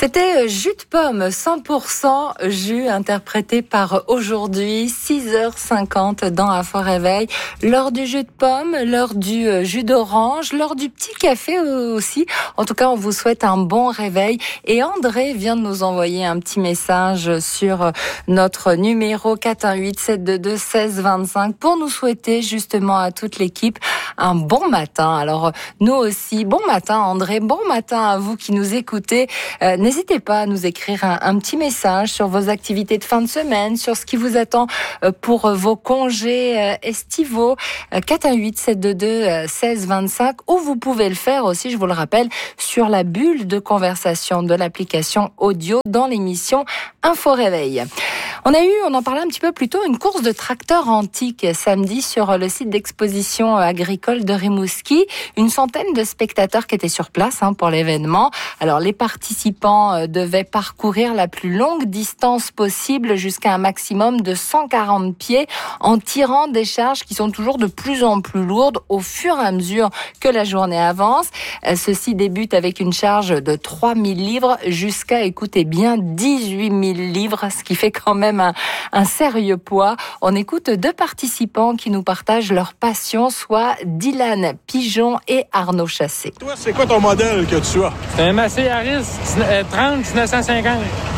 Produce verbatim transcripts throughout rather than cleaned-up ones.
C'était Jus de pomme, cent pour cent jus, interprété par Aujourd'hui, six heures cinquante dans Info Réveil. L'heure du jus de pomme, l'heure du jus d'orange, l'heure du petit café aussi. En tout cas, on vous souhaite un bon réveil. Et André vient de nous envoyer un petit message sur notre numéro quatre un huit sept deux deux seize vingt-cinq pour nous souhaiter justement à toute l'équipe un bon matin. Alors, nous aussi, bon matin André, bon matin à vous qui nous écoutez. Euh, N'hésitez pas à nous écrire un, un petit message sur vos activités de fin de semaine, sur ce qui vous attend pour vos congés estivaux. quatre un huit sept deux deux seize vingt-cinq, ou vous pouvez le faire aussi, je vous le rappelle, sur la bulle de conversation de l'application audio dans l'émission Info Réveil. On a eu, on en parlait un petit peu plus tôt, une course de tracteurs antiques samedi sur le site d'exposition agricole de Rimouski. Une centaine de spectateurs qui étaient sur place hein, pour l'événement. Alors les participants devaient parcourir la plus longue distance possible jusqu'à un maximum de cent quarante pieds en tirant des charges qui sont toujours de plus en plus lourdes au fur et à mesure que la journée avance. Ceci débute avec une charge de trois mille livres jusqu'à, écoutez bien, dix-huit mille livres, ce qui fait quand même Un, un sérieux poids. On écoute deux participants qui nous partagent leur passion, soit Dylan Pigeon et Arnaud Chassé. Toi, c'est quoi ton modèle que tu as? C'est un Massey Harris trente dix-neuf cent cinquante.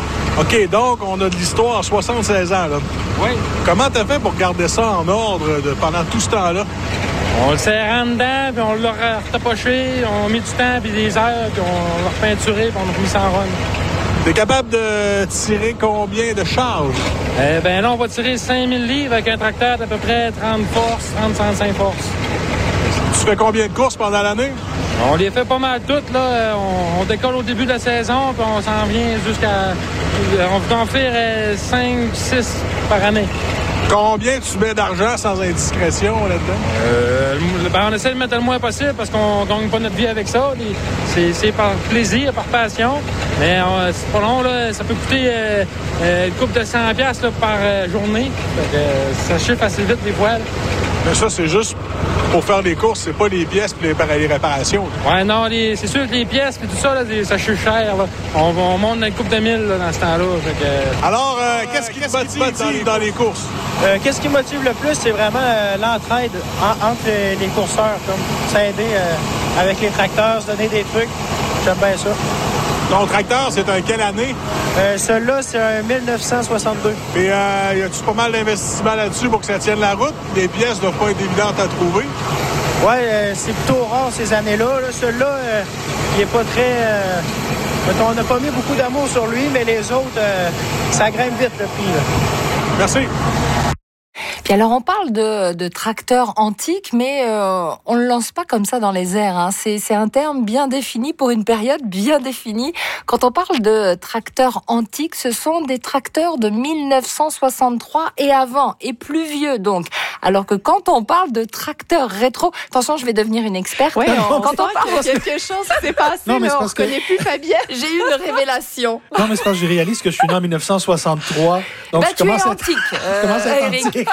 OK, donc on a de l'histoire à soixante-seize ans, là. Oui. Comment t'as fait pour garder ça en ordre de, pendant tout ce temps-là? On le serré en dedans, puis on l'a retapoché, on a mis du temps, puis des heures, puis on l'a repeinturé, puis on a remis ça en run. T'es capable de tirer combien de charges? Eh ben là, on va tirer cinq mille livres avec un tracteur d'à peu près trente forces, trente à trente-cinq forces. Tu fais combien de courses pendant l'année? On les fait pas mal toutes, là. On, on décolle au début de la saison, puis on s'en vient jusqu'à... On peut en faire cinq, six par année. Combien tu mets d'argent sans indiscrétion là-dedans? Euh, ben on essaie de mettre le moins possible parce qu'on gagne pas notre vie avec ça. C'est, c'est par plaisir, par passion. Mais euh, c'est pas long, là. Ça peut coûter euh, euh, une coupe de cent dollars là, par euh, journée. Donc, euh, ça chiffre assez vite des fois. Là. Mais ça, c'est juste pour faire des courses, c'est pas les pièces et les, les réparations. Là. Ouais, non, les, c'est sûr que les pièces et tout ça, là, ça chiffre cher. Là. On, on monte dans une coupe de mille là, dans ce temps-là. Fait que... Alors, euh, qu'est-ce qui te motive, motive dans, les, dans les courses? Euh, qu'est-ce qui motive le plus, c'est vraiment euh, l'entraide en, entre les, les courseurs, comme s'aider euh, avec les tracteurs, se donner des trucs. J'aime bien ça. Ton tracteur, c'est un quelle année? Euh, celui-là, c'est un dix-neuf cent soixante-deux. Et euh, y a-tu pas mal d'investissement là-dessus pour que ça tienne la route? Les pièces doivent pas être évidentes à trouver. Oui, euh, c'est plutôt rare ces années-là. Là. Celui-là, euh, il est pas très... Euh, on n'a pas mis beaucoup d'amour sur lui, mais les autres, euh, ça grimpe vite le prix. Là. Merci. Puis alors on parle de, de tracteurs antiques, mais euh, on le lance pas comme ça dans les airs. Hein. C'est, c'est un terme bien défini pour une période bien définie. Quand on parle de tracteurs antiques, ce sont des tracteurs de dix-neuf cent soixante-trois et avant, et plus vieux donc. Alors que quand on parle de tracteurs rétro, attention, je vais devenir une experte. Ouais, on quand on parle qu'il y a quelque chose qui s'est passé, non, mais, mais on ne que... connaît plus Fabienne. J'ai eu une révélation. Non, mais c'est parce que je réalise que je suis né en dix-neuf cent soixante-trois. Donc bah, je tu commence es à antique. je commence à être Eric. antique.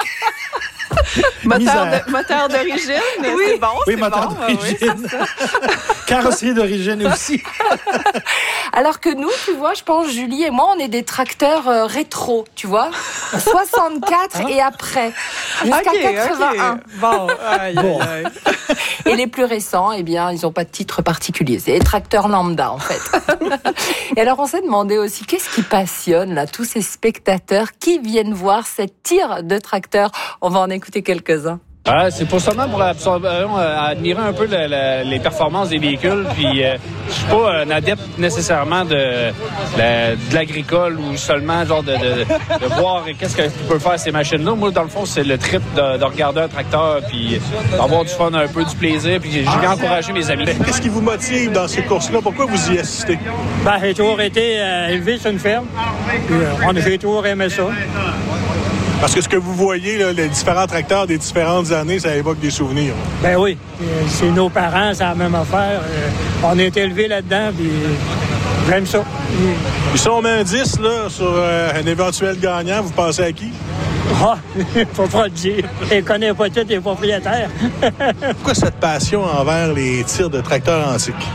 moteur, de, moteur d'origine, mais oui. c'est bon, oui, c'est moteur bon. d'origine. Oui, carrosserie d'origine aussi. Alors que nous, tu vois, je pense, Julie et moi, on est des tracteurs euh, rétro, tu vois, soixante-quatre hein? Et après, jusqu'à okay, quatre-vingt-un. Okay. Bon, aïe, bon. aïe, aïe. Et les plus récents, eh bien, ils n'ont pas de titre particulier. C'est les tracteurs lambda, en fait. Et alors, on s'est demandé aussi, qu'est-ce qui passionne, là, tous ces spectateurs qui viennent voir cette tire de tracteurs? On va en écouter quelques-uns. Ah, c'est pour seulement pour absorber, euh, admirer un peu le, le, les performances des véhicules. Puis, euh, je suis pas un adepte nécessairement de, de, de l'agricole ou seulement genre de, de, de voir qu'est-ce que peut faire ces machines-là. Moi, dans le fond, c'est le trip de, de regarder un tracteur puis d'avoir du fun, un peu du plaisir. Puis, j'ai ah, encouragé mes amis. Qu'est-ce qui vous motive dans ces courses-là? Pourquoi vous y assistez? Ben, j'ai toujours été euh, élevé sur une ferme. Puis, euh, on a toujours aimé ça. Parce que ce que vous voyez, là, les différents tracteurs des différentes années, ça évoque des souvenirs. Ben oui. C'est nos parents, c'est la même affaire. On est élevés là-dedans, puis j'aime ça. Ils sont un dix là, sur euh, un éventuel gagnant. Vous pensez à qui? Ah, faut pas le dire. Je ne connais pas tous les propriétaires. Pourquoi cette passion envers les tirs de tracteurs antiques?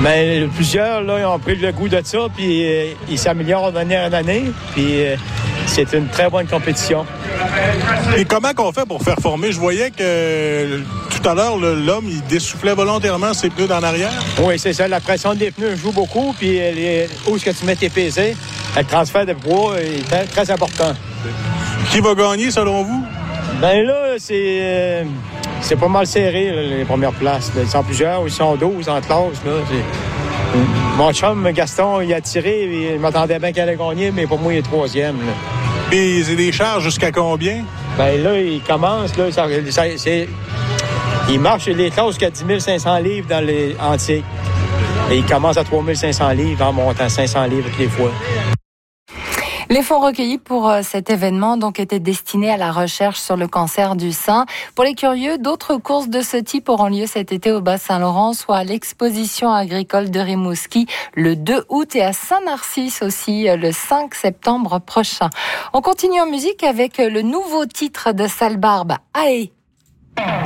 Mais plusieurs, là, ils ont pris le goût de ça, puis euh, ils s'améliorent d'année en année, puis euh, c'est une très bonne compétition. Et comment qu'on fait pour faire former? Je voyais que euh, tout à l'heure, là, l'homme, il dessoufflait volontairement ses pneus en arrière. Oui, c'est ça. La pression des pneus joue beaucoup, puis les, où est-ce que tu mets tes P C, le transfert de poids est très, très important. Qui va gagner, selon vous? Ben là, c'est... Euh, C'est pas mal serré, là, les premières places. Ils sont plusieurs, ils sont douze en classe. Là. Mon chum, Gaston, il a tiré, il m'attendait bien qu'il allait gagner, mais pour moi, il est troisième. Là. Et c'est des charges jusqu'à combien? Ben là, il commence, là, ça, ça, c'est... il marche les classes jusqu'à dix mille cinq cents livres dans les antiques. Et il commence à trois mille cinq cents livres en montant cinq cents livres toutes les fois. Les fonds recueillis pour cet événement donc étaient destinés à la recherche sur le cancer du sein. Pour les curieux, d'autres courses de ce type auront lieu cet été au Bas-Saint-Laurent, soit à l'exposition agricole de Rimouski le deux août et à Saint-Narcisse aussi le cinq septembre prochain. On continue en musique avec le nouveau titre de Sale Barbe, Aé.